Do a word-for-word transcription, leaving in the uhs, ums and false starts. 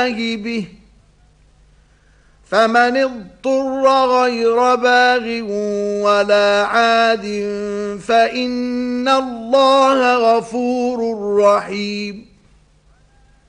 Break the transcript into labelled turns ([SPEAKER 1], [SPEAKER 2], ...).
[SPEAKER 1] به فمن اضطر غير باغ ولا عاد فإن الله غفور رحيم.